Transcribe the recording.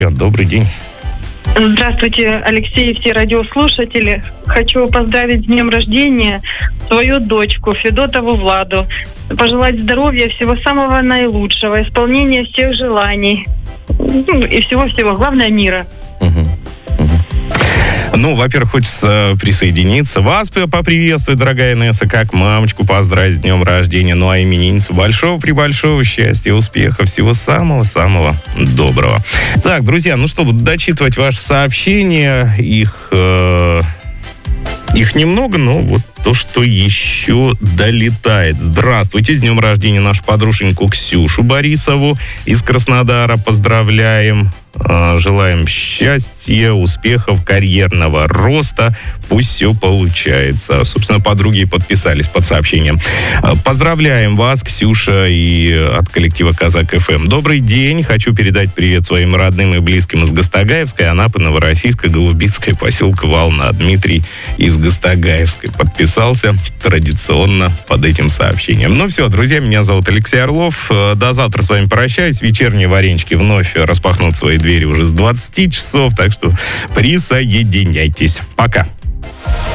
Добрый день. Здравствуйте, Алексей и все радиослушатели. Хочу поздравить с днем рождения свою дочку Федотову Владу. Пожелать здоровья, всего самого наилучшего, исполнения всех желаний. И всего-всего. Главное, мира. Ну, во-первых, хочется присоединиться. Вас поприветствовать, дорогая Инесса, как мамочку поздравить с днем рождения. Ну, а именинницу большого-пребольшого счастья, успеха, всего самого-самого доброго. Так, друзья, ну что, буду дочитывать ваши сообщения. Их немного, но вот то, что еще долетает. Здравствуйте, с днем рождения нашу подруженьку Ксюшу Борисову из Краснодара. Поздравляем. Желаем счастья, успехов, карьерного роста. Пусть все получается. Собственно, подруги подписались под сообщением. Поздравляем вас, Ксюша, и от коллектива Казак ФМ. Добрый день. Хочу передать привет своим родным и близким из Гастагаевской, Анапы, Новороссийска, Голубицкой, поселка Волна. Дмитрий из Гастагаевской подписался традиционно под этим сообщением. Ну все, друзья, меня зовут Алексей Орлов. До завтра с вами прощаюсь. Вечерние варенички вновь распахнут свои двери уже с 20 часов, так что присоединяйтесь. Пока.